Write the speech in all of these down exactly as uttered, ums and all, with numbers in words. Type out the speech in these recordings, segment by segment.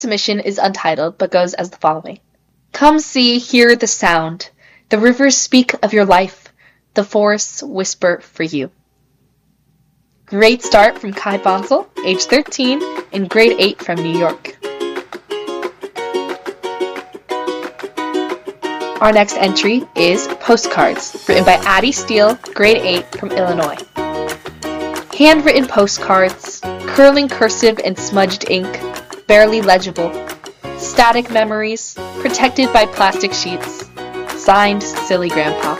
Submission is untitled, but goes as the following. Come see, hear the sound. The rivers speak of your life. The forests whisper for you. Great start from Kai Bonsall, age thirteen, in grade eight from New York. Our next entry is Postcards, written by Addie Steele, grade eight from Illinois. Handwritten postcards, curling cursive and smudged ink, barely legible. Static memories, protected by plastic sheets. Signed, Silly Grandpa.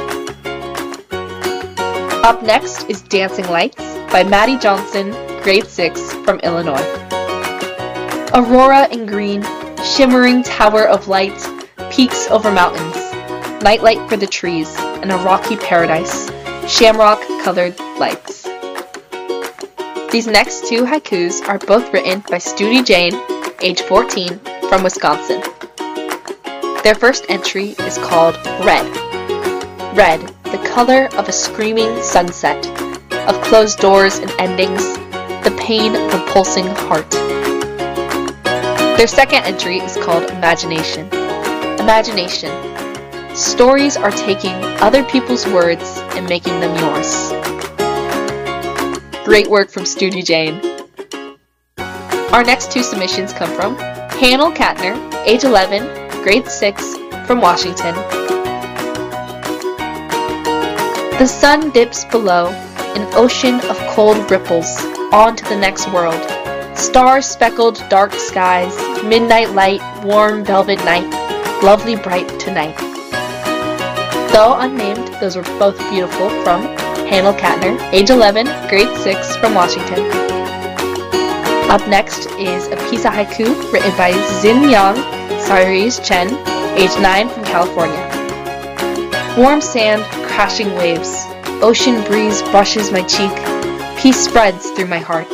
Up next is Dancing Lights by Maddie Johnson, grade six from Illinois. Aurora in green, shimmering tower of light, peaks over mountains, nightlight for the trees, and a rocky paradise, shamrock-colored lights. These next two haikus are both written by Studi Jane, age fourteen, from Wisconsin. Their first entry is called Red. Red, the color of a screaming sunset, of closed doors and endings, the pain of a pulsing heart. Their second entry is called Imagination. Imagination. Stories are taking other people's words and making them yours. Great work from Studi Jane. Our next two submissions come from Hannel Katner, age eleven, grade six, from Washington. The sun dips below, an ocean of cold ripples, on to the next world. Star-speckled dark skies, midnight light, warm velvet night, lovely bright tonight. Though unnamed, those were both beautiful from Hannel Katner, age eleven, grade six, from Washington. Up next is a piece of haiku written by Xin Yang Sairiz Chen, age nine, from California. Warm sand, crashing waves, ocean breeze brushes my cheek, peace spreads through my heart.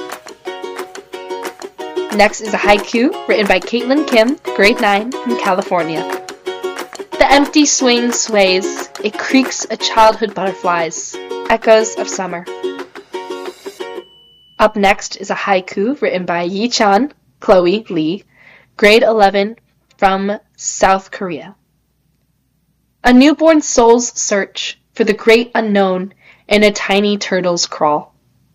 Next is a haiku written by Caitlin Kim, grade nine, from California. The empty swing sways, it creaks a childhood butterflies, echoes of summer. Up next is a haiku written by Yi Chan, Chloe Lee, grade eleven, from South Korea. A newborn soul's search for the great unknown in a tiny turtle's crawl.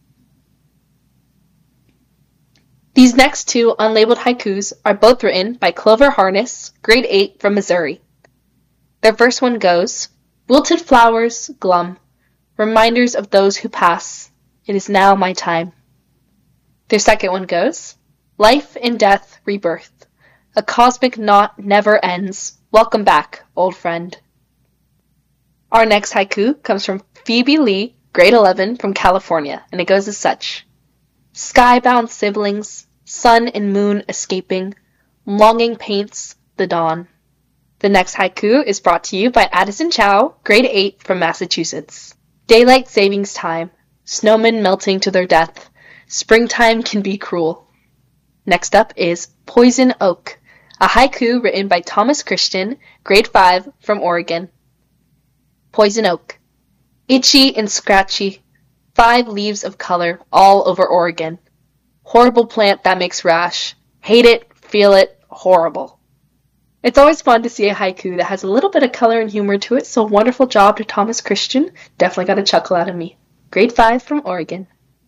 These next two unlabeled haikus are both written by Clover Harness, grade eight, from Missouri. Their first one goes, Wilted flowers, glum, reminders of those who pass, it is now my time. Their second one goes, Life and death, rebirth, a cosmic knot never ends, welcome back, old friend. Our next haiku comes from Phoebe Lee, grade eleven, from California, and it goes as such. Skybound siblings, sun and moon escaping, longing paints the dawn. The next haiku is brought to you by Addison Chow, grade eight, from Massachusetts. Daylight savings time, snowmen melting to their death, springtime can be cruel. Next up is Poison Oak, a haiku written by Thomas Christian, grade five, from Oregon. Poison Oak. Itchy and scratchy, five leaves of color all over Oregon. Horrible plant that makes rash. Hate it, feel it, horrible. It's always fun to see a haiku that has a little bit of color and humor to it, so wonderful job to Thomas Christian. Definitely got a chuckle out of me. Grade five from Oregon.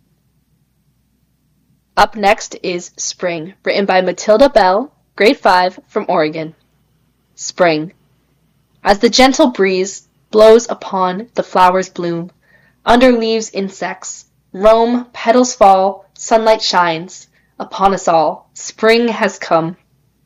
Up next is Spring, written by Matilda Bell, grade five, from Oregon. Spring. As the gentle breeze blows upon the flowers bloom, under leaves insects, roam, petals fall, sunlight shines, upon us all, spring has come.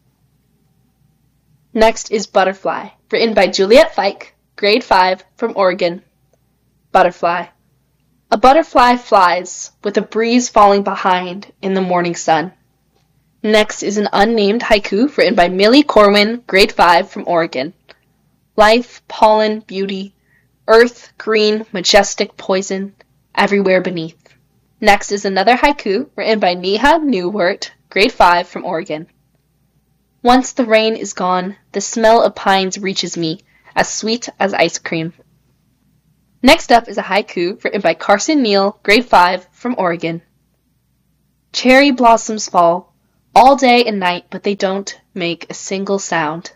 Next is Butterfly, written by Juliet Fike, grade five, from Oregon. Butterfly. A butterfly flies, with a breeze falling behind in the morning sun. Next is an unnamed haiku written by Millie Corwin, grade five, from Oregon. Life, pollen, beauty, earth, green, majestic poison, everywhere beneath. Next is another haiku written by Neha Newwert, grade five, from Oregon. Once the rain is gone, the smell of pines reaches me, as sweet as ice cream. Next up is a haiku written by Carson Neal, grade five, from Oregon. Cherry blossoms fall, all day and night, but they don't make a single sound.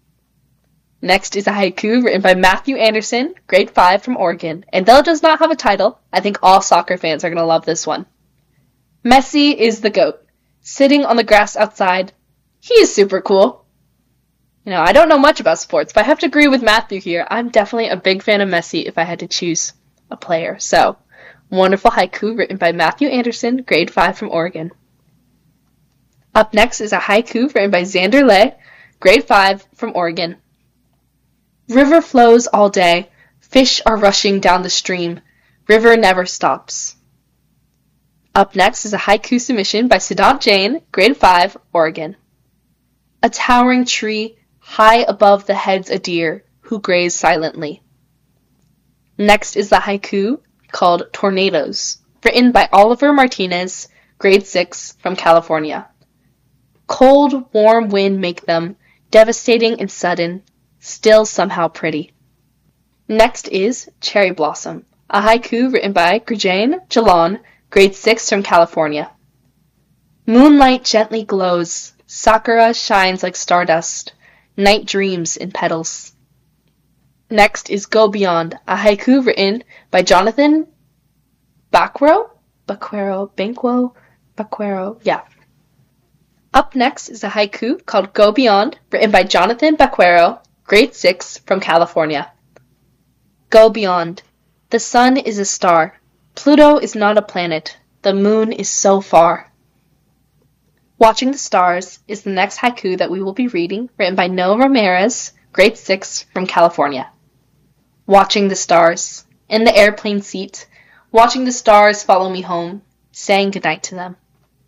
Next is a haiku written by Matthew Anderson, grade five from Oregon, and though it does not have a title, I think all soccer fans are going to love this one. Messi is the GOAT, sitting on the grass outside. He is super cool. You know, I don't know much about sports, but I have to agree with Matthew here. I'm definitely a big fan of Messi if I had to choose a player. So, wonderful haiku written by Matthew Anderson, grade five from Oregon. Up next is a haiku written by Xander Lay, grade five from Oregon. River flows all day, fish are rushing down the stream, river never stops. Up next is a haiku submission by Siddhant Jain, grade five, Oregon. A towering tree, high above the heads a deer, who graze silently. Next is the haiku called Tornadoes, written by Oliver Martinez, grade six, from California. Cold, warm wind make them, devastating and sudden, still somehow pretty. Next is Cherry Blossom, a haiku written by Gurjane Jalan, grade six from California. Moonlight gently glows, sakura shines like stardust, night dreams in petals. Next is Go Beyond, a haiku written by Jonathan Baquero? Baquero, Banquo, Baquero, yeah. Up next is a haiku called Go Beyond, written by Jonathan Baquero, grade six from California. Go beyond. The sun is a star. Pluto is not a planet. The moon is so far. Watching the Stars is the next haiku that we will be reading, written by Noah Ramirez, grade six from California. Watching the stars. In the airplane seat, watching the stars follow me home, saying goodnight to them.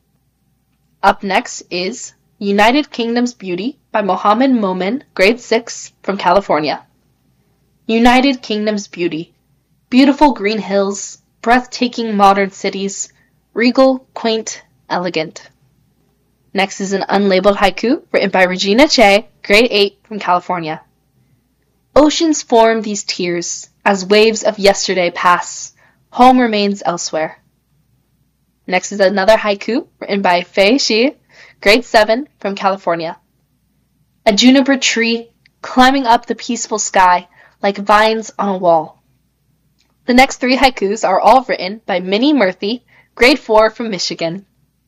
Up next is United Kingdom's Beauty by Mohammed Momin, grade six from California. United Kingdom's Beauty. Beautiful green hills, breathtaking modern cities, regal, quaint, elegant. Next is an unlabeled haiku written by Regina Che, grade eight from California. Oceans form these tears as waves of yesterday pass. Home remains elsewhere. Next is another haiku written by Fei Shi, grade seven from California. A juniper tree climbing up the peaceful sky like vines on a wall. The next three haikus are all written by Minnie Murphy, grade four from Michigan.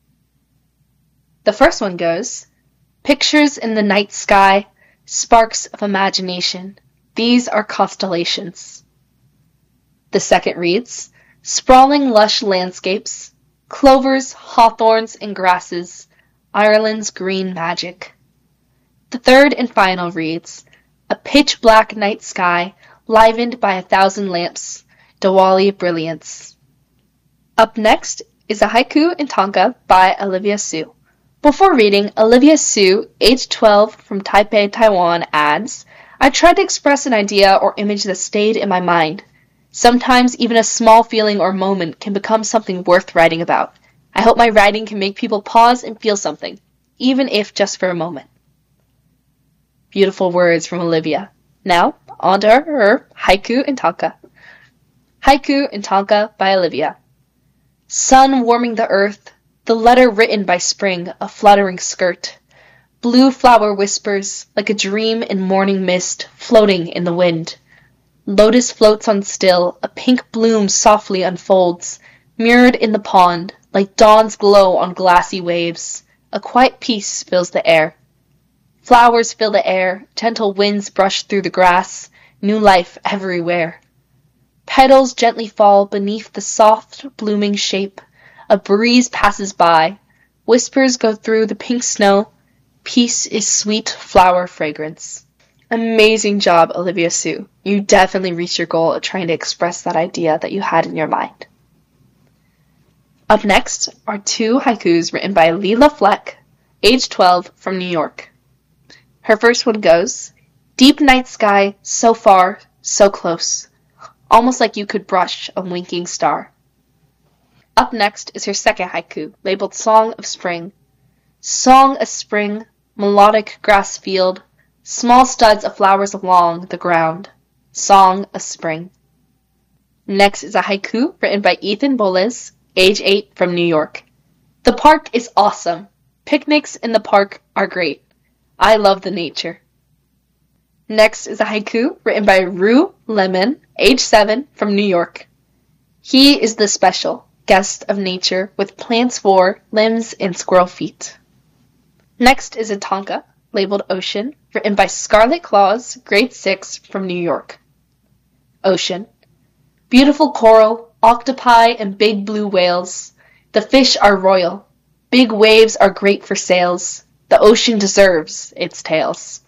The first one goes, Pictures in the night sky, sparks of imagination. These are constellations. The second reads, Sprawling lush landscapes, clovers, hawthorns, and grasses, Ireland's green magic. The third and final reads, A pitch-black night sky, livened by a thousand lamps, Diwali brilliance. Up next is a haiku in Tonka by Olivia Su. Before reading, Olivia Su, age twelve, from Taipei, Taiwan, adds, I tried to express an idea or image that stayed in my mind. Sometimes even a small feeling or moment can become something worth writing about. I hope my writing can make people pause and feel something, even if just for a moment. Beautiful words from Olivia. Now, on to her haiku in Tonka. Haiku in Tonka by Olivia. Sun warming the earth, the letter written by spring, a fluttering skirt. Blue flower whispers, like a dream in morning mist, floating in the wind. Lotus floats on still, a pink bloom softly unfolds, mirrored in the pond, like dawn's glow on glassy waves. A quiet peace fills the air. Flowers fill the air, gentle winds brush through the grass, new life everywhere. Petals gently fall beneath the soft, blooming shape. A breeze passes by. Whispers go through the pink snow. Peace is sweet flower fragrance. Amazing job, Olivia Su. You definitely reached your goal of trying to express that idea that you had in your mind. Up next are two haikus written by Leela Fleck, age twelve, from New York. Her first one goes, Deep night sky, so far, so close. Almost like you could brush a winking star. Up next is her second haiku, labeled Song of Spring. Song of spring, melodic grass field, small studs of flowers along the ground. Song of spring. Next is a haiku written by Ethan Boles, age eight, from New York. The park is awesome. Picnics in the park are great. I love the nature. Next is a haiku written by Rue Lemon, age seven, from New York. He is the special guest of nature with plants for limbs and squirrel feet. Next is a tanka labeled Ocean, written by Scarlet Claus, grade six, from New York. Ocean. Beautiful coral, octopi, and big blue whales. The fish are royal. Big waves are great for sails. The ocean deserves its tails.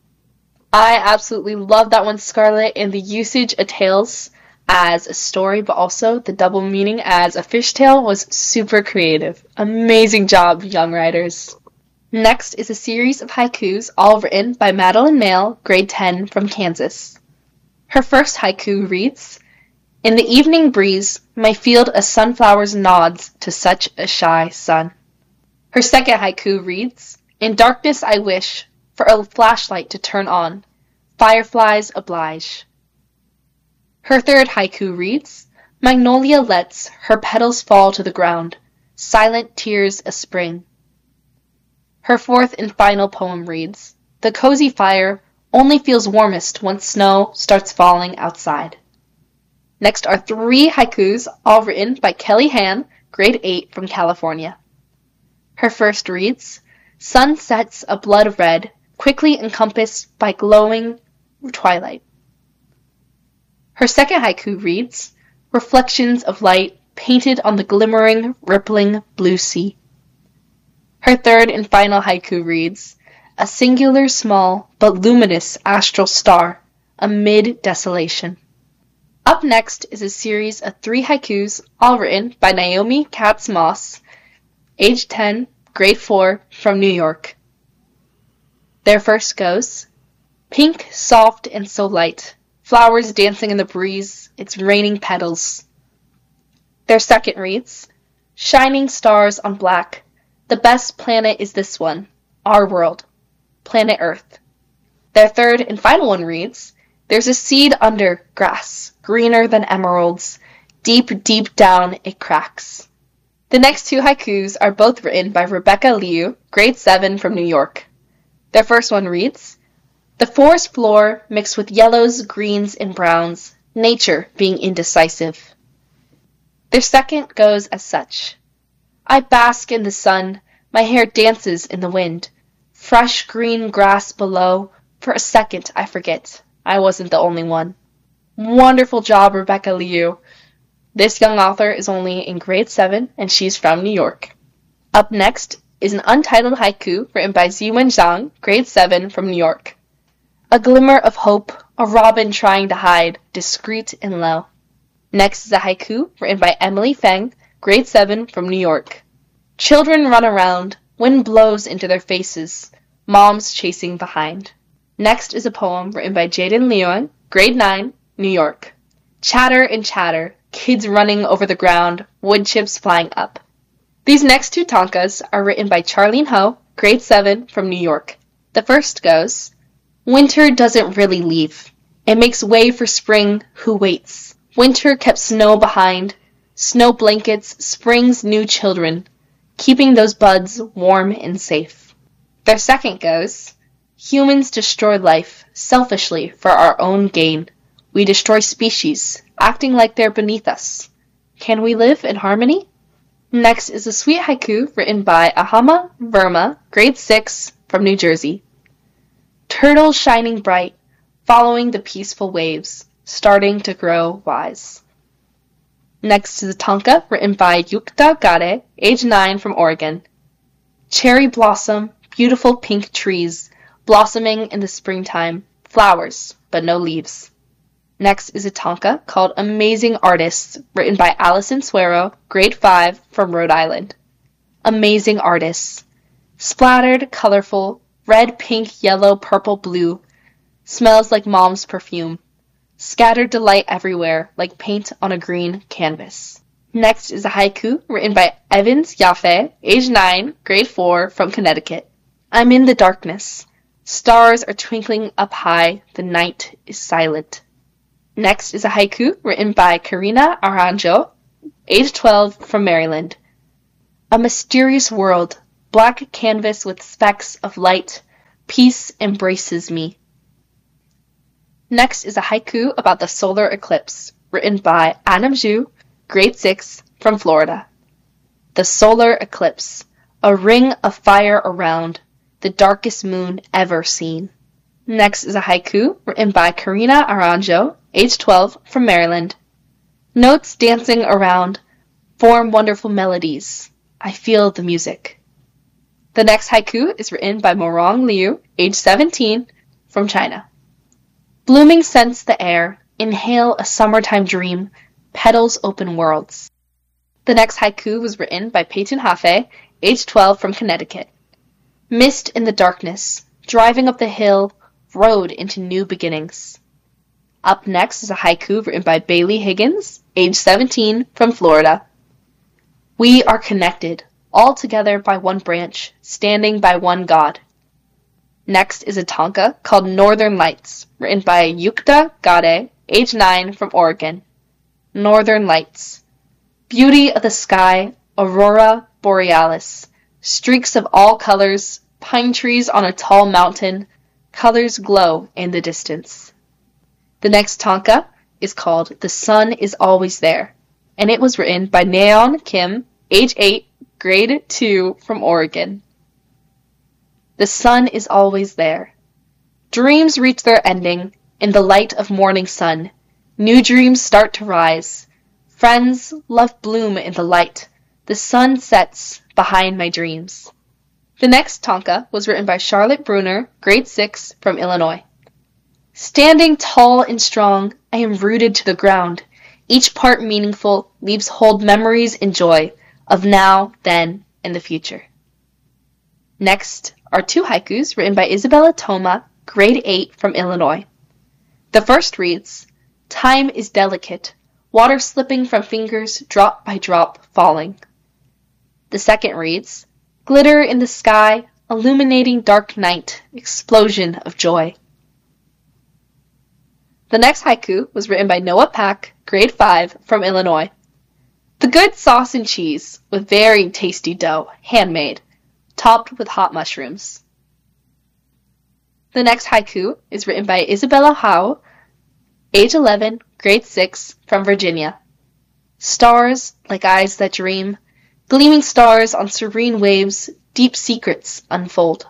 I absolutely love that one, Scarlet, and the usage of tails as a story, but also the double meaning as a fishtail was super creative. Amazing job, young writers. Next is a series of haikus, all written by Madeline Mail, grade ten, from Kansas. Her first haiku reads, In the evening breeze, my field of sunflowers nods to such a shy sun. Her second haiku reads, In darkness I wish for a flashlight to turn on. Fireflies oblige. Her third haiku reads, Magnolia lets her petals fall to the ground. Silent tears a spring. Her fourth and final poem reads, The cozy fire only feels warmest once snow starts falling outside. Next are three haikus, all written by Kelly Han, grade eight, from California. Her first reads, Sun sets a blood red, quickly encompassed by glowing twilight. Her second haiku reads, Reflections of light painted on the glimmering, rippling blue sea. Her third and final haiku reads, A singular small but luminous astral star amid desolation. Up next is a series of three haikus, all written by Naomi Katz Moss, age ten, grade four, from New York. Their first goes, Pink, soft, and so light, flowers dancing in the breeze, its raining petals. Their second reads, Shining stars on black, the best planet is this one, our world, planet Earth. Their third and final one reads, There's a seed under grass, greener than emeralds, deep, deep down it cracks. The next two haikus are both written by Rebecca Liu, grade seven, from New York. Their first one reads, The forest floor mixed with yellows, greens, and browns, nature being indecisive. Their second goes as such. I bask in the sun, my hair dances in the wind. Fresh green grass below, for a second I forget I wasn't the only one. Wonderful job, Rebecca Liu. This young author is only in grade seven, and she's from New York. Up next is an untitled haiku written by Ziwen Zhang, grade seven, from New York. A glimmer of hope, a robin trying to hide, discreet and low. Next is a haiku written by Emily Feng, grade seven, from New York. Children run around, wind blows into their faces, moms chasing behind. Next is a poem written by Jaden Leon, grade nine, New York. Chatter and chatter, kids running over the ground, wood chips flying up. These next two tankas are written by Charlene Ho, grade seven, from New York. The first goes, Winter doesn't really leave. It makes way for spring, who waits. Winter kept snow behind, snow blankets, spring's new children, keeping those buds warm and safe. Their second goes, Humans destroy life, selfishly, for our own gain. We destroy species, acting like they're beneath us. Can we live in harmony? Next is a sweet haiku written by Ahama Verma, grade six, from New Jersey. Turtles shining bright, following the peaceful waves, starting to grow wise. Next is a tanka written by Yukta Gare, age nine, from Oregon. Cherry blossom, beautiful pink trees, blossoming in the springtime, flowers, but no leaves. Next is a tanka called Amazing Artists, written by Allison Suero, grade five, from Rhode Island. Amazing Artists. Splattered, colorful, red, pink, yellow, purple, blue. Smells like mom's perfume. Scattered delight everywhere, like paint on a green canvas. Next is a haiku written by Evans Yaffe, age nine, grade four, from Connecticut. I'm in the darkness. Stars are twinkling up high. The night is silent. Next is a haiku written by Karina Aranjo, age twelve, from Maryland. A mysterious world, black canvas with specks of light, peace embraces me. Next is a haiku about the solar eclipse, written by Adam Zhu, grade six, from Florida. The solar eclipse, a ring of fire around, the darkest moon ever seen. Next is a haiku written by Karina Aranjo, age twelve, from Maryland. Notes dancing around form wonderful melodies. I feel the music. The next haiku is written by Morong Liu, age seventeen, from China. Blooming scents the air, inhale a summertime dream, petals open worlds. The next haiku was written by Peyton Hafe, age twelve, from Connecticut. Mist in the darkness, driving up the hill, road into new beginnings. Up next is a haiku written by Bailey Higgins, age seventeen, from Florida. We are connected, all together by one branch, standing by one God. Next is a tanka called Northern Lights, written by Yukta Gade, age nine, from Oregon. Northern Lights. Beauty of the sky, aurora borealis, streaks of all colors, pine trees on a tall mountain, colors glow in the distance. The next tanka is called The Sun is Always There, and it was written by Neon Kim, age eight, grade two, from Oregon. The sun is always there. Dreams reach their ending in the light of morning sun. New dreams start to rise. Friends, love bloom in the light. The sun sets behind my dreams. The next tanka was written by Charlotte Bruner, grade six, from Illinois. Standing tall and strong, I am rooted to the ground. Each part meaningful, leaves hold memories and joy of now, then, and the future. Next are two haikus written by Isabella Toma, grade eight, from Illinois. The first reads, Time is delicate, water slipping from fingers, drop by drop falling. The second reads, Glitter in the sky, illuminating dark night, explosion of joy. The next haiku was written by Noah Pack, grade five, from Illinois. The good sauce and cheese, with very tasty dough, handmade, topped with hot mushrooms. The next haiku is written by Isabella Howe, age eleven, grade six, from Virginia. Stars like eyes that dream, gleaming stars on serene waves, deep secrets unfold.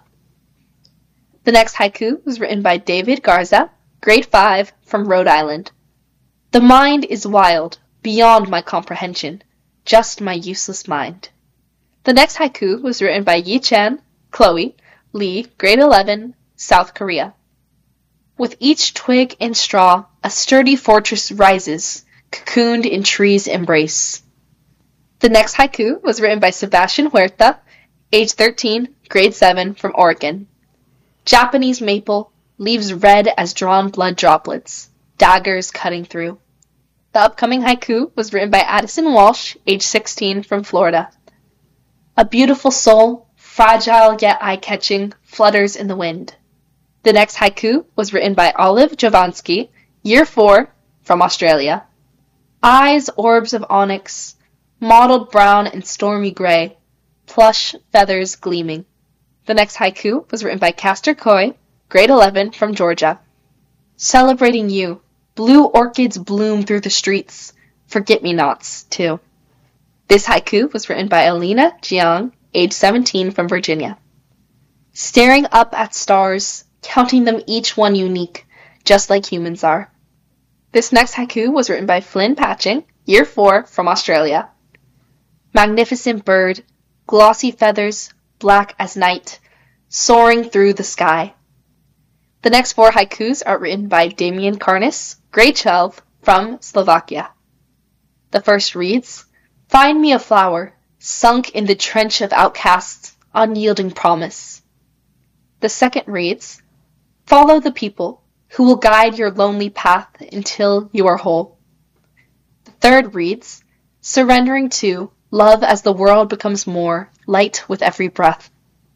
The next haiku was written by David Garza, grade five, from Rhode Island. The mind is wild, beyond my comprehension, just my useless mind. The next haiku was written by Yi Chan, Chloe, Lee, grade eleven, South Korea. With each twig and straw, a sturdy fortress rises, cocooned in trees' embrace. The next haiku was written by Sebastian Huerta, age thirteen, grade seven, from Oregon. Japanese maple, leaves red as drawn blood droplets, daggers cutting through. The upcoming haiku was written by Addison Walsh, age sixteen, from Florida. A beautiful soul, fragile yet eye-catching, flutters in the wind. The next haiku was written by Olive Jovansky, year four, from Australia. Eyes orbs of onyx, mottled brown and stormy gray, plush feathers gleaming. The next haiku was written by Castor Coy, grade eleven, from Georgia. Celebrating you, blue orchids bloom through the streets, forget-me-nots, too. This haiku was written by Alina Jiang, age seventeen, from Virginia. Staring up at stars, counting them each one unique, just like humans are. This next haiku was written by Flynn Patching, year four, from Australia. Magnificent bird, glossy feathers, black as night, soaring through the sky. The next four haikus are written by Damian Karnas, grade twelve, from Slovakia. The first reads, Find me a flower, sunk in the trench of outcasts, unyielding promise. The second reads, Follow the people, who will guide your lonely path until you are whole. The third reads, Surrendering to, love as the world becomes more, light with every breath.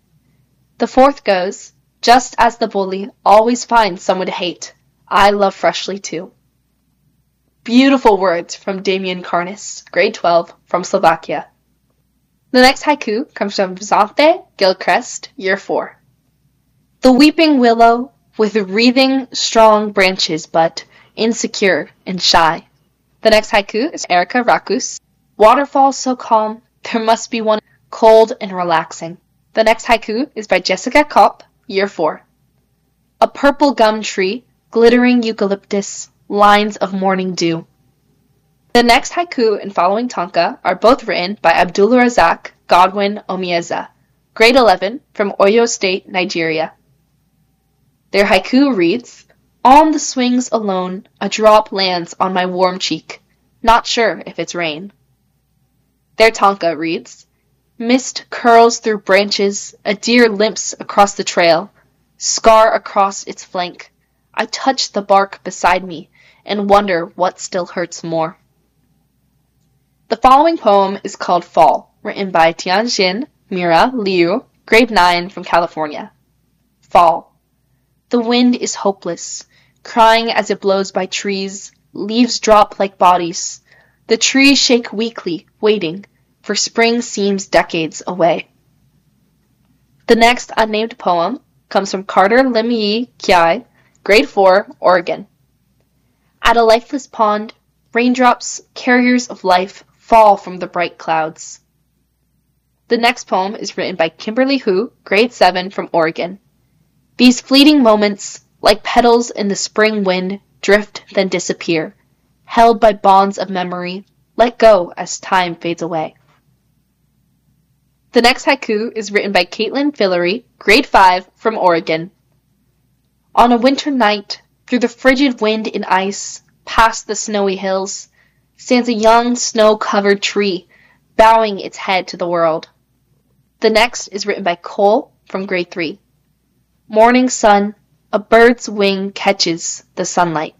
The fourth goes, Just as the bully always finds someone to hate, I love freshly too. Beautiful words from Damian Karnas, grade twelve, from Slovakia. The next haiku comes from Zante Gilchrist, Year four. The weeping willow with wreathing strong branches but insecure and shy. The next haiku is Erica Rakus. Waterfall so calm, there must be one cold and relaxing. The next haiku is by Jessica Kopp, Year four. A purple gum tree, glittering eucalyptus, lines of morning dew. The next haiku and following tanka are both written by Abdulrazak Godwin Omieza, grade eleven, from Oyo State, Nigeria. Their haiku reads, On the swings alone, a drop lands on my warm cheek, not sure if it's rain. Their tanka reads, Mist curls through branches, a deer limps across the trail, scar across its flank. I touch the bark beside me and wonder what still hurts more. The following poem is called Fall, written by Tianjin Mira Liu, grade nine, from California. Fall. The wind is hopeless, crying as it blows by trees, leaves drop like bodies. The trees shake weakly, waiting, for spring seems decades away. The next unnamed poem comes from Carter Lim-Yi Kiai, grade four, Oregon. At a lifeless pond, raindrops, carriers of life, fall from the bright clouds. The next poem is written by Kimberly Hu, grade seven, from Oregon. These fleeting moments, like petals in the spring wind, drift then disappear, held by bonds of memory, let go as time fades away. The next haiku is written by Caitlin Fillery, grade five, from Oregon. On a winter night, through the frigid wind and ice, past the snowy hills, stands a young snow-covered tree, bowing its head to the world. The next is written by Cole, from grade three. Morning sun, a bird's wing catches the sunlight.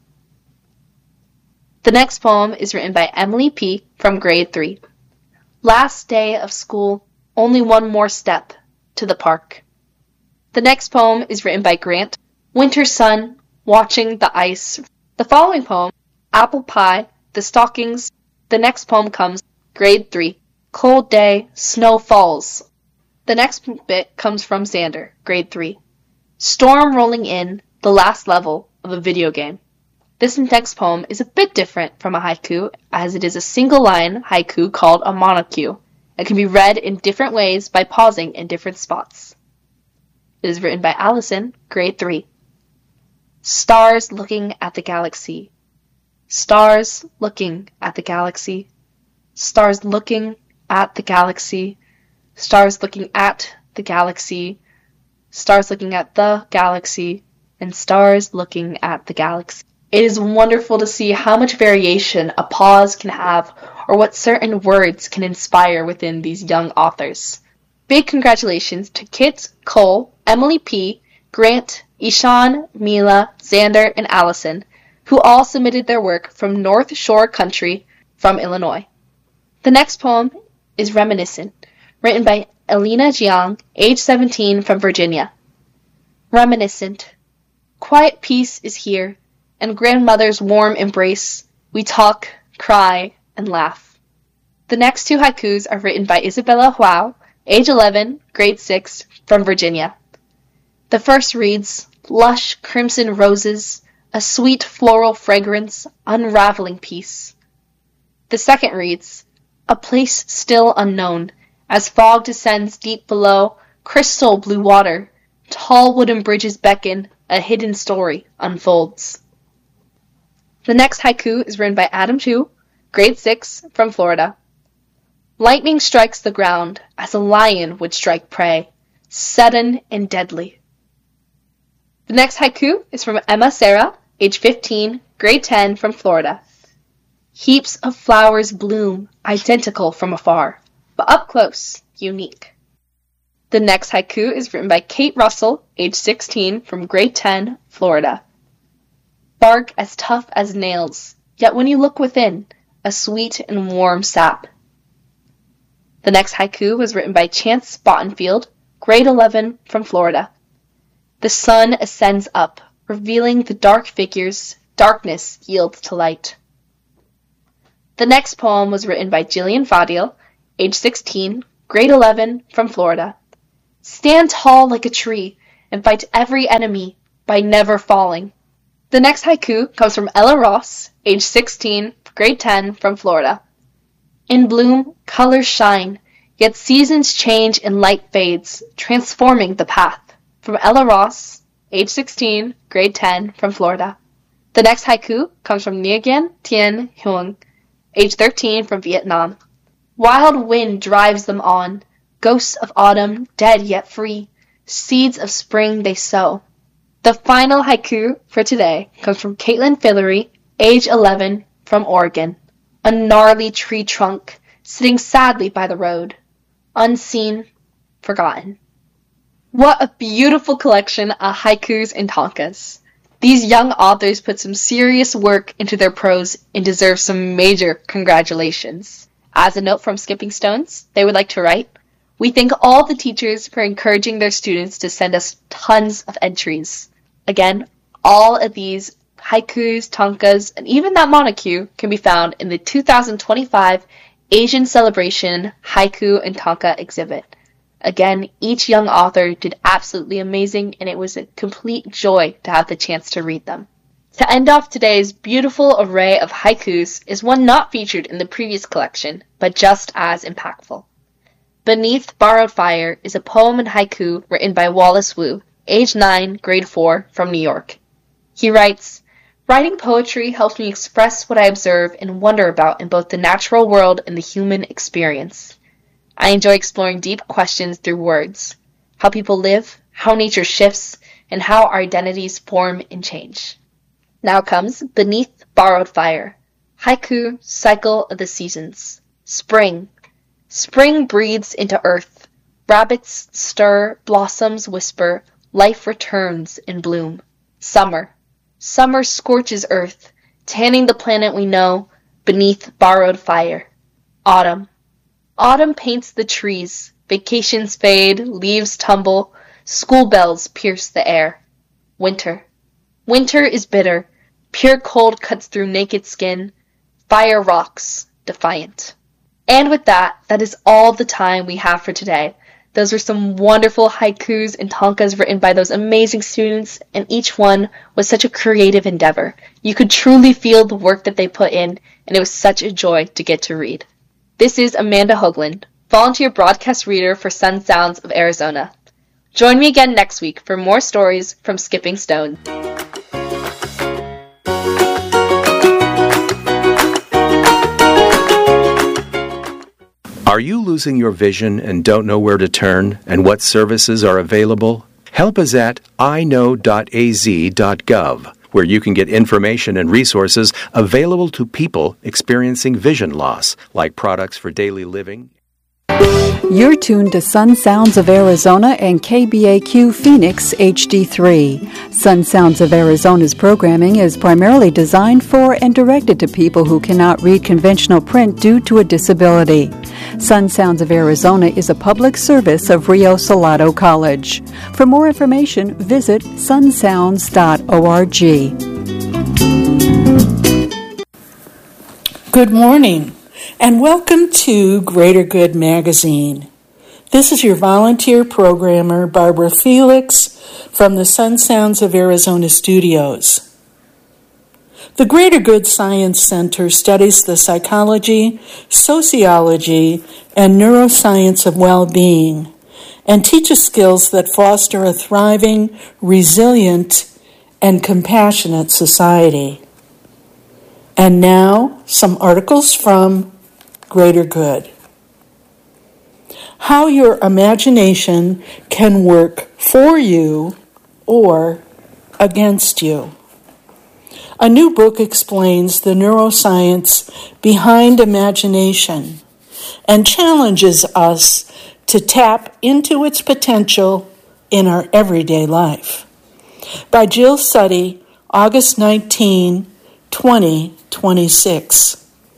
The next poem is written by Emily P., from grade three. Last day of school, only one more step to the park. The next poem is written by Grant. Winter sun, watching the ice. The following poem, Apple Pie, The Stockings. The next poem comes, grade three. Cold day, snow falls. The next bit comes from Xander, grade three. Storm rolling in, the last level of a video game. This next poem is a bit different from a haiku, as it is a single-line haiku called a monocue. It can be read in different ways by pausing in different spots. It is written by Allison, grade three. Stars looking at the galaxy. Stars looking at the galaxy. Stars looking at the galaxy. Stars looking at the galaxy. Stars looking at the galaxy. And stars looking at the galaxy. It is wonderful to see how much variation a pause can have, or what certain words can inspire within these young authors. Big congratulations to Kit, Cole, Emily P., Grant, Ishan, Mila, Xander, and Allison, who all submitted their work from North Shore Country from Illinois. The next poem is Reminiscent, written by Elena Jiang, age seventeen, from Virginia. Reminiscent. Quiet peace is here, and grandmother's warm embrace. We talk, cry, and laugh. The next two haikus are written by Isabella Huao, age eleven, grade six, from Virginia. The first reads, Lush crimson roses, a sweet floral fragrance, unraveling peace. The second reads, A place still unknown, as fog descends deep below, crystal blue water, tall wooden bridges beckon, a hidden story unfolds. The next haiku is written by Adam Chu, grade six, from Florida. Lightning strikes the ground as a lion would strike prey, sudden and deadly. The next haiku is from Emma Sarah, age fifteen, grade ten, from Florida. Heaps of flowers bloom, identical from afar, but up close, unique. The next haiku is written by Kate Russell, age sixteen, from grade ten, Florida. Bark as tough as nails, yet when you look within, a sweet and warm sap. The next haiku was written by Chance Bottenfield, grade eleven, from Florida. The sun ascends up, revealing the dark figures, darkness yields to light. The next poem was written by Jillian Fadil, age sixteen, grade eleven, from Florida. Stand tall like a tree and fight every enemy by never falling. The next haiku comes from Ella Ross, age sixteen, grade ten, from Florida. In bloom, colors shine, yet seasons change and light fades, transforming the path. From Ella Ross, age sixteen, grade ten, from Florida. The next haiku comes from Nguyen Tien Huong, age thirteen, from Vietnam. Wild wind drives them on, ghosts of autumn, dead yet free, seeds of spring they sow. The final haiku for today comes from Caitlin Fillery, age eleven, from Oregon. A gnarly tree trunk, sitting sadly by the road, unseen, forgotten. What a beautiful collection of haikus and tankas. These young authors put some serious work into their prose and deserve some major congratulations. As a note from Skipping Stones, they would like to write, "We thank all the teachers for encouraging their students to send us tons of entries. Again, all of these haikus, tankas, and even that monocu can be found in the two thousand twenty-five Asian Celebration Haiku and Tanka exhibit. Again, each young author did absolutely amazing, and it was a complete joy to have the chance to read them. To end off today's beautiful array of haikus is one not featured in the previous collection, but just as impactful. Beneath Borrowed Fire is a poem and haiku written by Wallace Wu, age nine, grade four, from New York. He writes, "Writing poetry helps me express what I observe and wonder about in both the natural world and the human experience. I enjoy exploring deep questions through words, how people live, how nature shifts, and how our identities form and change." Now comes Beneath Borrowed Fire, haiku, cycle of the seasons. Spring. Spring breathes into earth. Rabbits stir, blossoms whisper, life returns in bloom. Summer. Summer scorches earth, tanning the planet we know beneath borrowed fire. Autumn. Autumn paints the trees, vacations fade, leaves tumble, school bells pierce the air. Winter. Winter is bitter, pure cold cuts through naked skin, fire rocks, defiant. And with that, that is all the time we have for today. Those were some wonderful haikus and tankas written by those amazing students, and each one was such a creative endeavor. You could truly feel the work that they put in, and it was such a joy to get to read. This is Amanda Hoagland, volunteer broadcast reader for Sun Sounds of Arizona. Join me again next week for more stories from Skipping Stones. Are you losing your vision and don't know where to turn and what services are available? Help is at i know dot a z dot gov, where you can get information and resources available to people experiencing vision loss, like products for daily living. You're tuned to Sun Sounds of Arizona and K B A Q Phoenix H D three. Sun Sounds of Arizona's programming is primarily designed for and directed to people who cannot read conventional print due to a disability. Sun Sounds of Arizona is a public service of Rio Salado College. For more information, visit sun sounds dot org. Good morning, and welcome to Greater Good Magazine. This is your volunteer programmer, Barbara Felix, from the Sun Sounds of Arizona studios. The Greater Good Science Center studies the psychology, sociology, and neuroscience of well-being and teaches skills that foster a thriving, resilient, and compassionate society. And now, some articles from Greater Good. How your imagination can work for you or against you. A new book explains the neuroscience behind imagination and challenges us to tap into its potential in our everyday life. By Jill Suddy, August nineteenth, twenty twenty-six.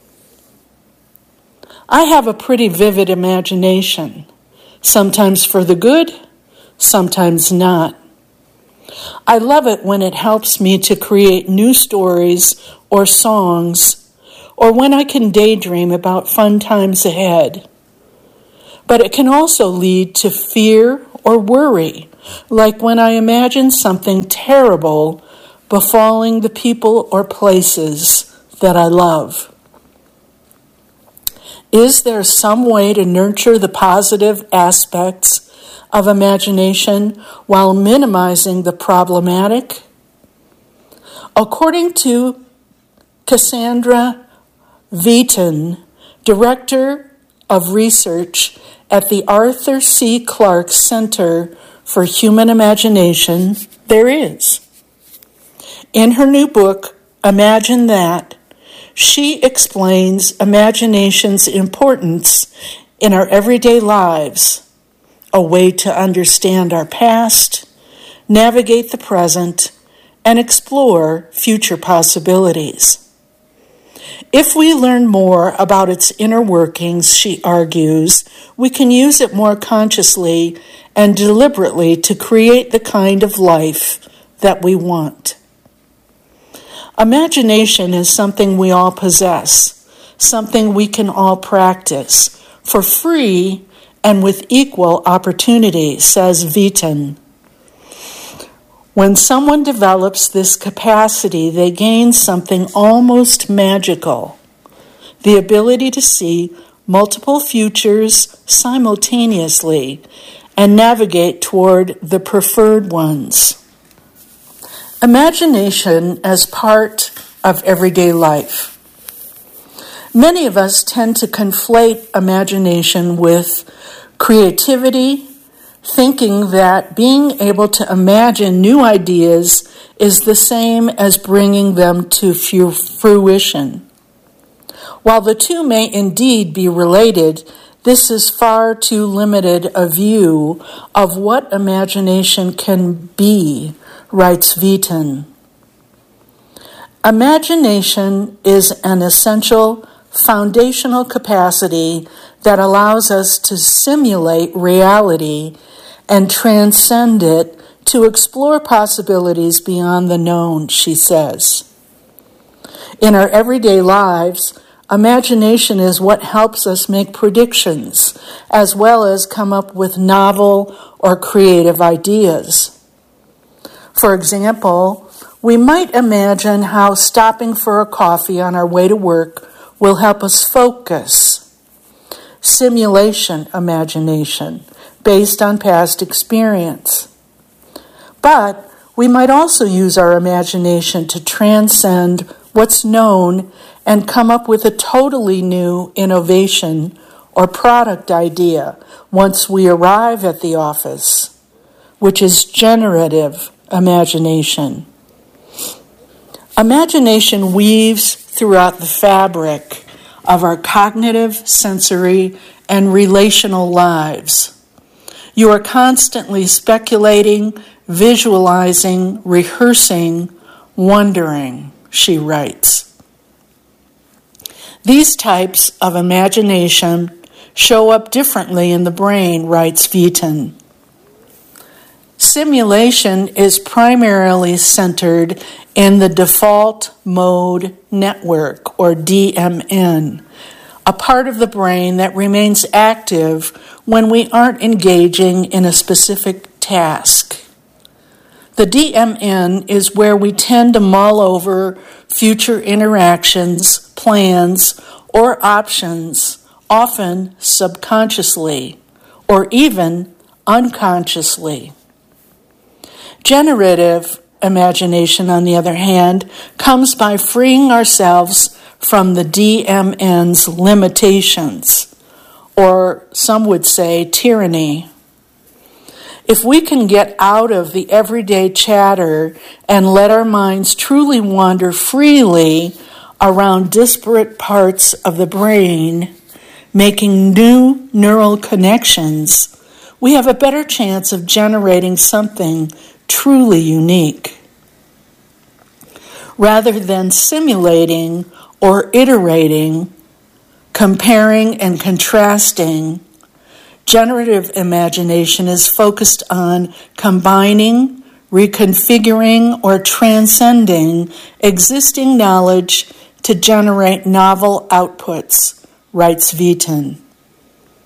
I have a pretty vivid imagination, sometimes for the good, sometimes not. I love it when it helps me to create new stories or songs, or when I can daydream about fun times ahead. But it can also lead to fear or worry, like when I imagine something terrible befalling the people or places that I love. Is there some way to nurture the positive aspects of imagination while minimizing the problematic? According to Cassandra Veaton, Director of Research at the Arthur C. Clarke Center for Human Imagination, there is. In her new book, Imagine That, she explains imagination's importance in our everyday lives, a way to understand our past, navigate the present, and explore future possibilities. If we learn more about its inner workings, she argues, we can use it more consciously and deliberately to create the kind of life that we want. Imagination is something we all possess, something we can all practice for free and with equal opportunity, says Veaton. When someone develops this capacity, they gain something almost magical, the ability to see multiple futures simultaneously and navigate toward the preferred ones. Imagination as part of everyday life. Many of us tend to conflate imagination with creativity, thinking that being able to imagine new ideas is the same as bringing them to fruition. While the two may indeed be related, this is far too limited a view of what imagination can be, writes Veaton. Imagination is an essential foundational capacity that allows us to simulate reality and transcend it to explore possibilities beyond the known, she says. In our everyday lives, imagination is what helps us make predictions, as well as come up with novel or creative ideas. For example, we might imagine how stopping for a coffee on our way to work will help us focus. Simulation imagination, based on past experience. But we might also use our imagination to transcend what's known and come up with a totally new innovation or product idea once we arrive at the office, which is generative imagination. Imagination weaves throughout the fabric of our cognitive, sensory, and relational lives. You are constantly speculating, visualizing, rehearsing, wondering, she writes. These types of imagination show up differently in the brain, writes Veaton. Simulation is primarily centered in the default mode network, or D M N, a part of the brain that remains active when we aren't engaging in a specific task. The D M N is where we tend to mull over future interactions, plans, or options, often subconsciously, or even unconsciously. Generative imagination, on the other hand, comes by freeing ourselves from the D M N's limitations, or some would say tyranny. If we can get out of the everyday chatter and let our minds truly wander freely around disparate parts of the brain, making new neural connections, we have a better chance of generating something truly unique. Rather than simulating or iterating, comparing and contrasting, generative imagination is focused on combining, reconfiguring, or transcending existing knowledge to generate novel outputs, writes Veaton.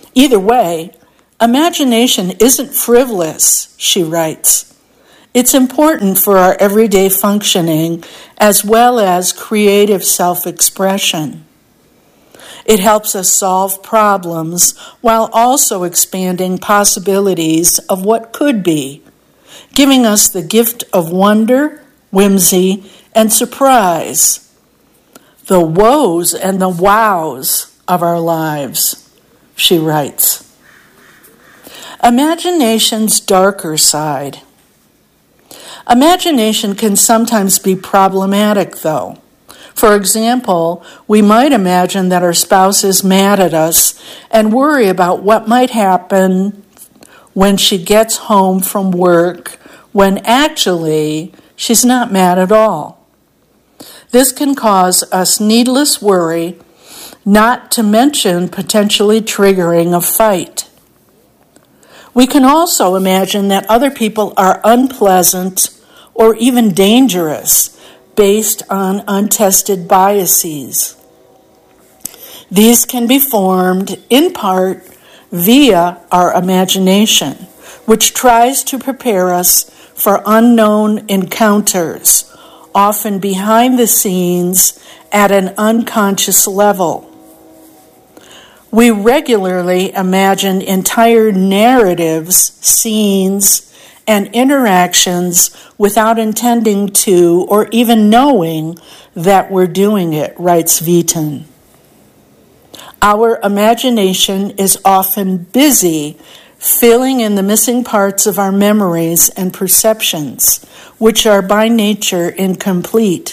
Either way, imagination isn't frivolous, she writes. It's important for our everyday functioning as well as creative self-expression. It helps us solve problems while also expanding possibilities of what could be, giving us the gift of wonder, whimsy, and surprise, the woes and the wows of our lives, she writes. Imagination's darker side. Imagination can sometimes be problematic, though. For example, we might imagine that our spouse is mad at us and worry about what might happen when she gets home from work, when actually she's not mad at all. This can cause us needless worry, not to mention potentially triggering a fight. We can also imagine that other people are unpleasant or even dangerous based on untested biases. These can be formed in part via our imagination, which tries to prepare us for unknown encounters, often behind the scenes at an unconscious level. We regularly imagine entire narratives, scenes, and interactions without intending to or even knowing that we're doing it, writes Vitan. Our imagination is often busy filling in the missing parts of our memories and perceptions, which are by nature incomplete.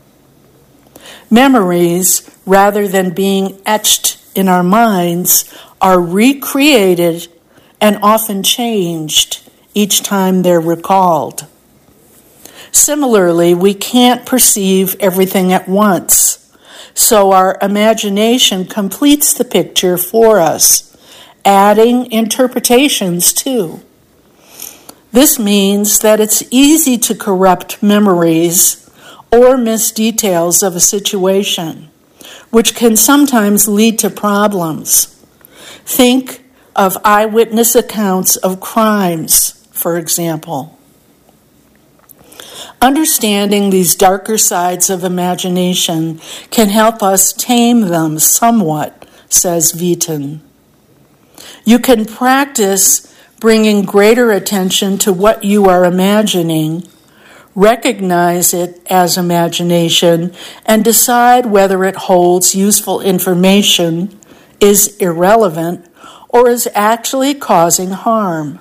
Memories, rather than being etched in our minds, are recreated and often changed each time they're recalled. Similarly, we can't perceive everything at once, so our imagination completes the picture for us, adding interpretations too. This means that it's easy to corrupt memories or miss details of a situation, which can sometimes lead to problems. Think of eyewitness accounts of crimes, for example. Understanding these darker sides of imagination can help us tame them somewhat, says Vitan. You can practice bringing greater attention to what you are imagining, recognize it as imagination, and decide whether it holds useful information, is irrelevant, or is actually causing harm.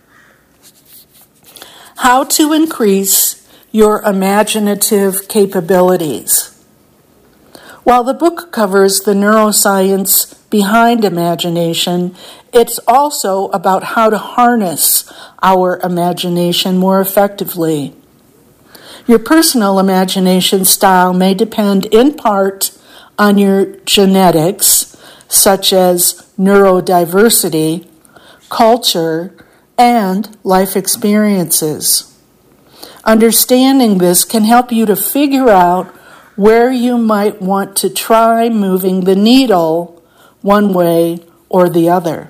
How to increase your imaginative capabilities. While the book covers the neuroscience behind imagination, it's also about how to harness our imagination more effectively. Your personal imagination style may depend in part on your genetics, such as neurodiversity, culture, and life experiences. Understanding this can help you to figure out where you might want to try moving the needle one way or the other.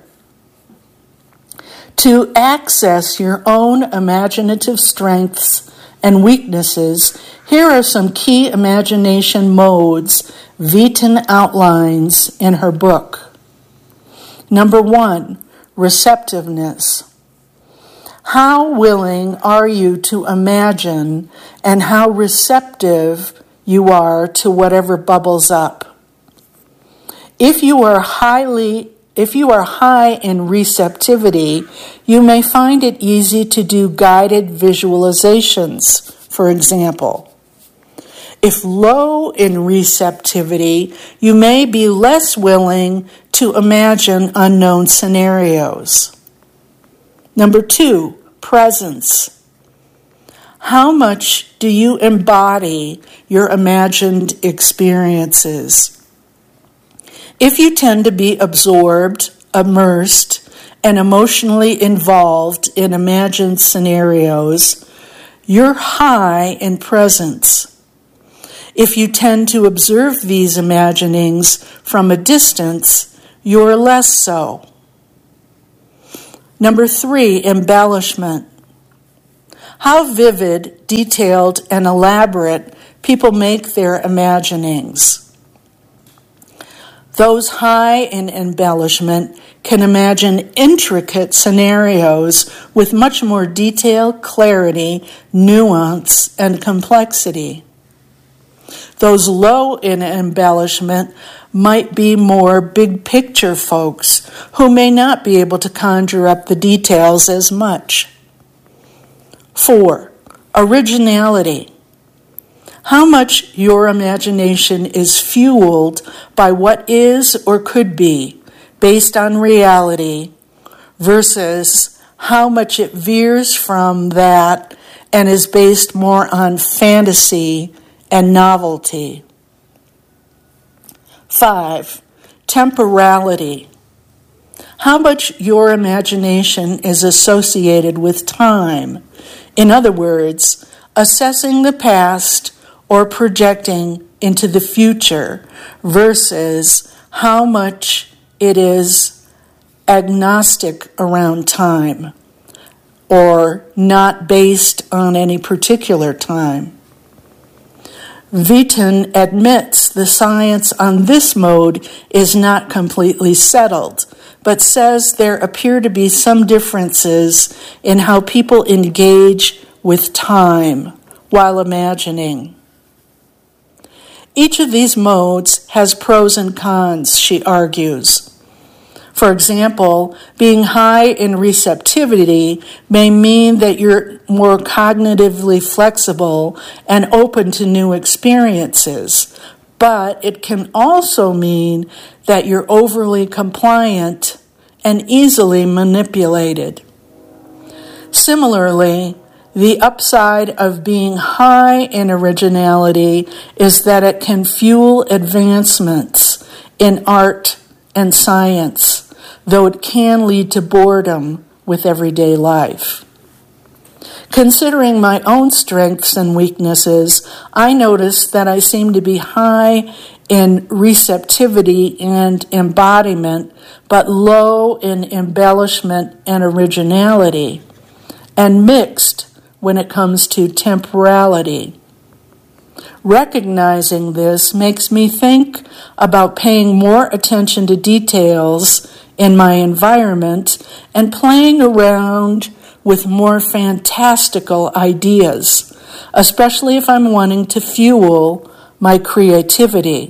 To access your own imaginative strengths and weaknesses, here are some key imagination modes Vitan outlines in her book. Number one, receptiveness. How willing are you to imagine and how receptive you are to whatever bubbles up? If you are highly If you are high in receptivity, you may find it easy to do guided visualizations, for example. If low in receptivity, you may be less willing to imagine unknown scenarios. Number two, presence. How much do you embody your imagined experiences? If you tend to be absorbed, immersed, and emotionally involved in imagined scenarios, you're high in presence. If you tend to observe these imaginings from a distance, you're less so. Number three, embellishment. How vivid, detailed, and elaborate people make their imaginings. Those high in embellishment can imagine intricate scenarios with much more detail, clarity, nuance, and complexity. Those low in embellishment might be more big picture folks who may not be able to conjure up the details as much. Four, originality. How much your imagination is fueled by what is or could be based on reality versus how much it veers from that and is based more on fantasy and novelty. Five, temporality. How much your imagination is associated with time. In other words, assessing the past or projecting into the future versus how much it is agnostic around time or not based on any particular time. Vitan admits the science on this mode is not completely settled, but says there appear to be some differences in how people engage with time while imagining. Each of these modes has pros and cons, she argues. For example, being high in receptivity may mean that you're more cognitively flexible and open to new experiences, but it can also mean that you're overly compliant and easily manipulated. Similarly, the upside of being high in originality is that it can fuel advancements in art and science, though it can lead to boredom with everyday life. Considering my own strengths and weaknesses, I notice that I seem to be high in receptivity and embodiment, but low in embellishment and originality, and mixed when it comes to temporality. Recognizing this makes me think about paying more attention to details in my environment and playing around with more fantastical ideas, especially if I'm wanting to fuel my creativity.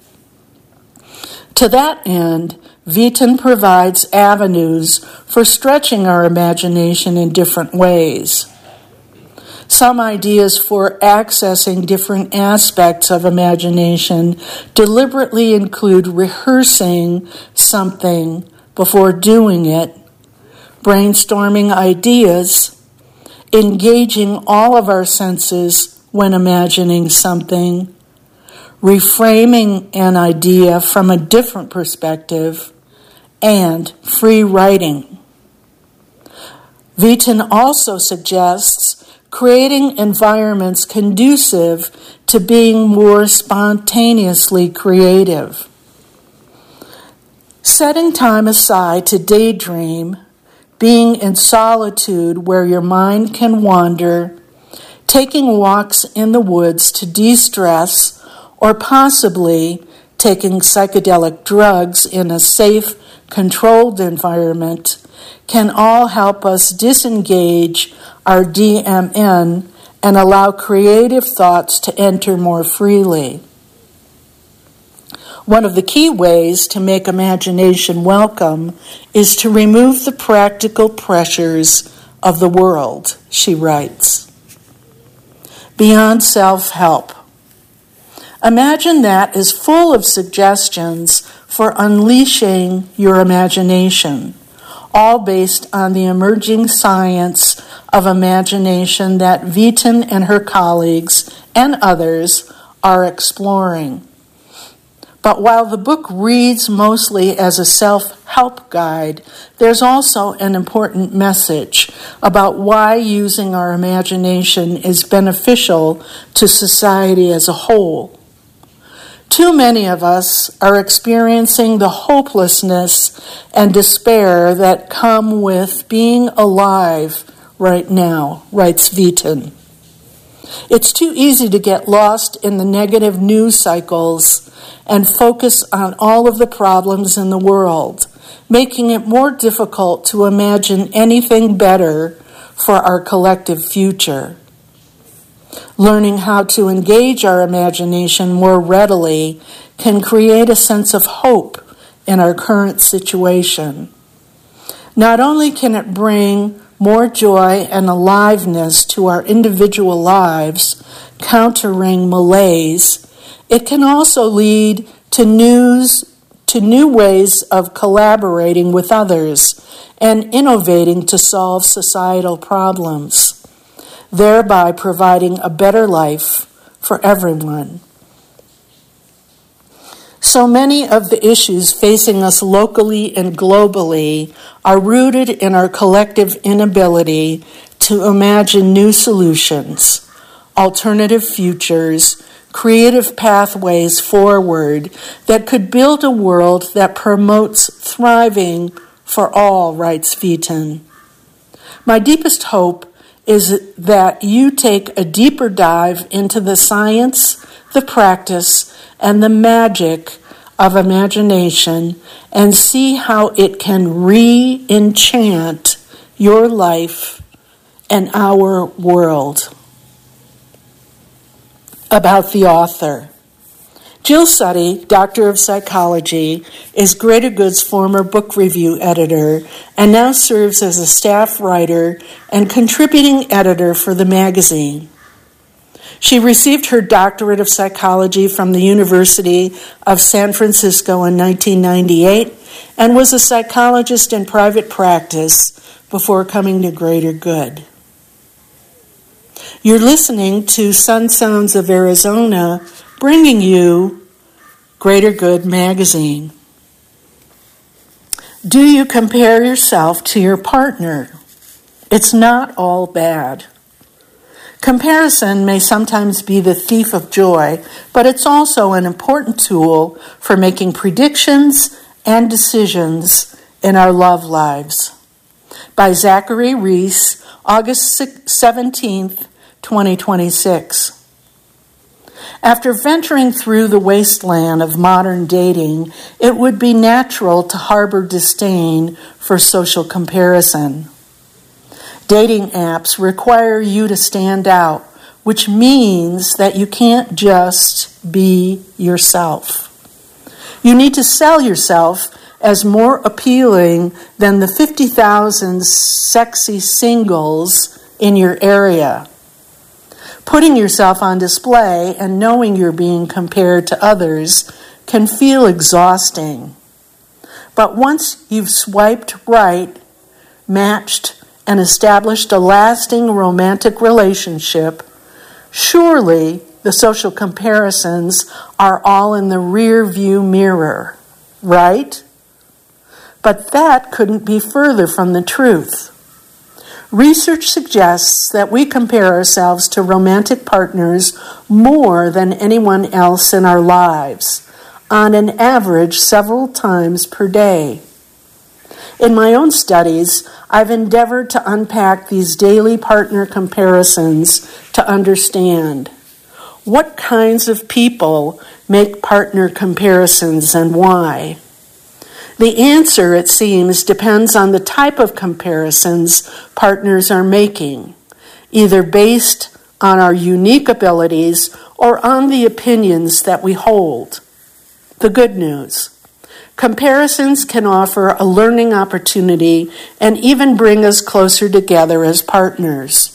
To that end, Vitan provides avenues for stretching our imagination in different ways. Some ideas for accessing different aspects of imagination deliberately include rehearsing something before doing it, brainstorming ideas, engaging all of our senses when imagining something, reframing an idea from a different perspective, and free writing. Vitan also suggests creating environments conducive to being more spontaneously creative. Setting time aside to daydream, being in solitude where your mind can wander, taking walks in the woods to de-stress, or possibly taking psychedelic drugs in a safe, controlled environment can all help us disengage our D M N and allow creative thoughts to enter more freely. One of the key ways to make imagination welcome is to remove the practical pressures of the world, she writes. Beyond self-help. Imagine that is full of suggestions for unleashing your imagination, all based on the emerging science of imagination that Vitan and her colleagues and others are exploring. But while the book reads mostly as a self-help guide, there's also an important message about why using our imagination is beneficial to society as a whole. Too many of us are experiencing the hopelessness and despair that come with being alive right now, writes Vitan. It's too easy to get lost in the negative news cycles and focus on all of the problems in the world, making it more difficult to imagine anything better for our collective future. Learning how to engage our imagination more readily can create a sense of hope in our current situation. Not only can it bring more joy and aliveness to our individual lives, countering malaise, it can also lead to news, to new ways of collaborating with others and innovating to solve societal problems, thereby providing a better life for everyone. So many of the issues facing us locally and globally are rooted in our collective inability to imagine new solutions, alternative futures, creative pathways forward that could build a world that promotes thriving for all, writes Vitan. My deepest hope is that you take a deeper dive into the science, the practice, and the magic of imagination and see how it can re-enchant your life and our world. About the author. Jill Suttie, Doctor of Psychology, is Greater Good's former book review editor and now serves as a staff writer and contributing editor for the magazine. She received her doctorate of psychology from the University of San Francisco in nineteen ninety-eight and was a psychologist in private practice before coming to Greater Good. You're listening to Sun Sounds of Arizona, bringing you Greater Good magazine. Do you compare yourself to your partner? It's not all bad. Comparison may sometimes be the thief of joy, but it's also an important tool for making predictions and decisions in our love lives. By Zachary Reese, August seventeenth, twenty twenty-six. After venturing through the wasteland of modern dating, it would be natural to harbor disdain for social comparison. Dating apps require you to stand out, which means that you can't just be yourself. You need to sell yourself as more appealing than the fifty thousand sexy singles in your area. Putting yourself on display and knowing you're being compared to others can feel exhausting. But once you've swiped right, matched, and established a lasting romantic relationship, surely the social comparisons are all in the rear view mirror, right? But that couldn't be further from the truth. Research suggests that we compare ourselves to romantic partners more than anyone else in our lives, on an average several times per day. In my own studies, I've endeavored to unpack these daily partner comparisons to understand what kinds of people make partner comparisons and why. The answer, it seems, depends on the type of comparisons partners are making, either based on our unique abilities or on the opinions that we hold. The good news: comparisons can offer a learning opportunity and even bring us closer together as partners.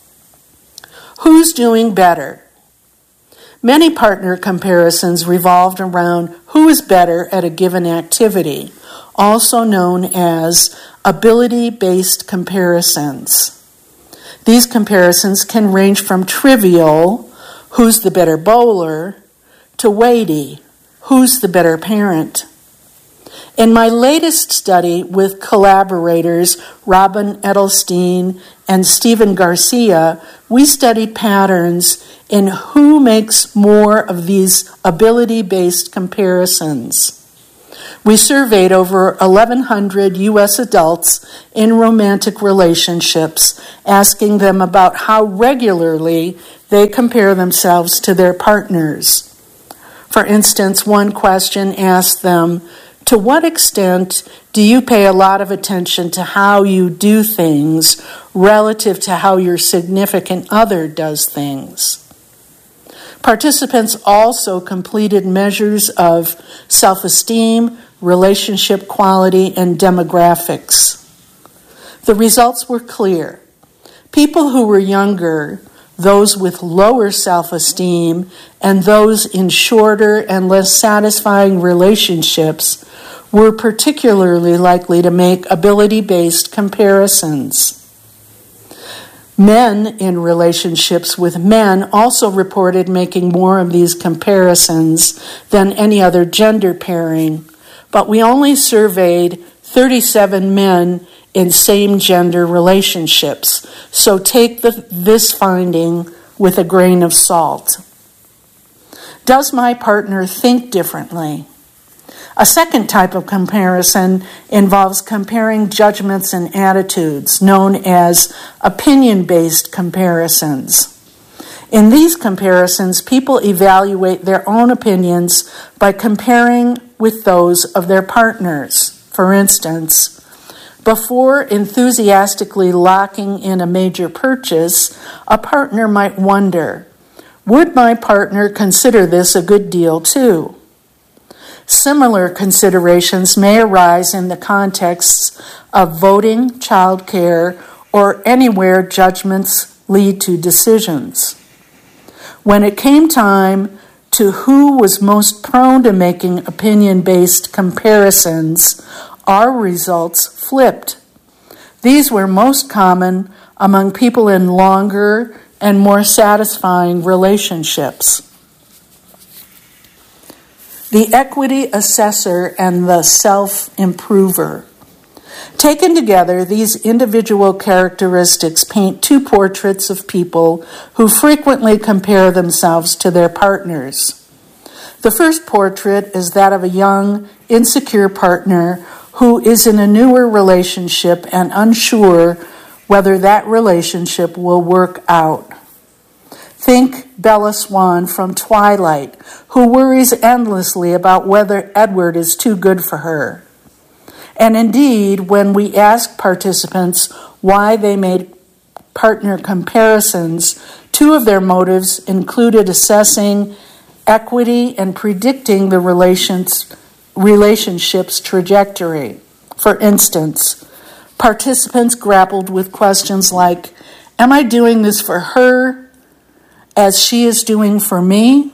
Who's doing better? Many partner comparisons revolved around who is better at a given activity, also known as ability-based comparisons. These comparisons can range from trivial, who's the better bowler, to weighty, who's the better parent. In my latest study with collaborators Robin Edelstein and Stephen Garcia, we studied patterns in who makes more of these ability-based comparisons. We surveyed over eleven hundred U S adults in romantic relationships, asking them about how regularly they compare themselves to their partners. For instance, one question asked them, to what extent do you pay a lot of attention to how you do things relative to how your significant other does things? Participants also completed measures of self-esteem, relationship quality, and demographics. The results were clear. People who were younger, those with lower self-esteem, and those in shorter and less satisfying relationships were particularly likely to make ability-based comparisons. Men in relationships with men also reported making more of these comparisons than any other gender pairing, but we only surveyed thirty-seven men in same-gender relationships, so take the, this finding with a grain of salt. Does my partner think differently? A second type of comparison involves comparing judgments and attitudes, known as opinion-based comparisons. In these comparisons, people evaluate their own opinions by comparing with those of their partners. For instance, before enthusiastically locking in a major purchase, a partner might wonder, would my partner consider this a good deal too? Similar considerations may arise in the contexts of voting, childcare, or anywhere judgments lead to decisions. When it came time to who was most prone to making opinion-based comparisons, our results flipped. These were most common among people in longer and more satisfying relationships. The equity assessor and the self-improver. Taken together, these individual characteristics paint two portraits of people who frequently compare themselves to their partners. The first portrait is that of a young, insecure partner who is in a newer relationship and unsure whether that relationship will work out. Think Bella Swan from Twilight, who worries endlessly about whether Edward is too good for her. And indeed, when we ask participants why they made partner comparisons, two of their motives included assessing equity and predicting the relations, relationship's trajectory. For instance, participants grappled with questions like, am I doing this for her as she is doing for me?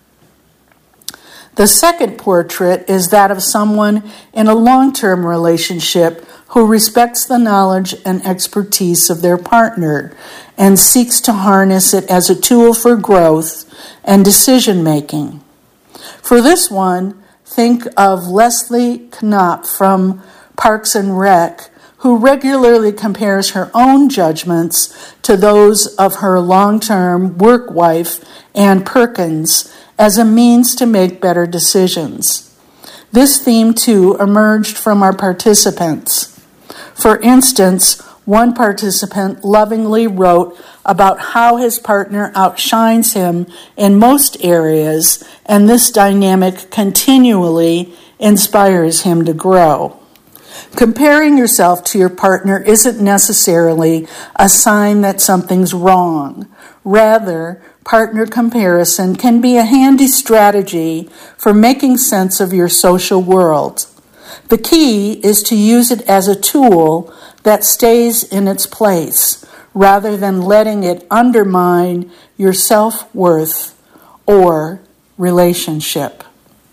The second portrait is that of someone in a long-term relationship who respects the knowledge and expertise of their partner and seeks to harness it as a tool for growth and decision-making. For this one, think of Leslie Knopp from Parks and Rec, who regularly compares her own judgments to those of her long-term work wife, Ann Perkins, as a means to make better decisions. This theme, too, emerged from our participants. For instance, one participant lovingly wrote about how his partner outshines him in most areas, and this dynamic continually inspires him to grow. Comparing yourself to your partner isn't necessarily a sign that something's wrong. Rather, partner comparison can be a handy strategy for making sense of your social world. The key is to use it as a tool that stays in its place, rather than letting it undermine your self-worth or relationship.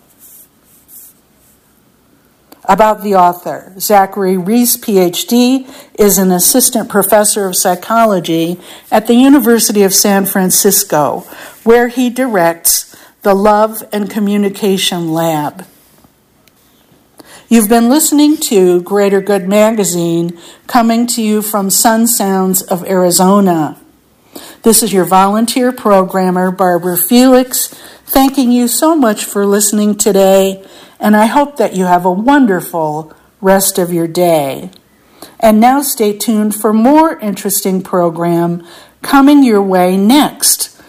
About the author. Zachary Reese, P H D, is an assistant professor of psychology at the University of San Francisco, where he directs the Love and Communication Lab. You've been listening to Greater Good Magazine, coming to you from Sun Sounds of Arizona. This is your volunteer programmer, Barbara Felix, thanking you so much for listening today, and I hope that you have a wonderful rest of your day. And now stay tuned for more interesting program coming your way next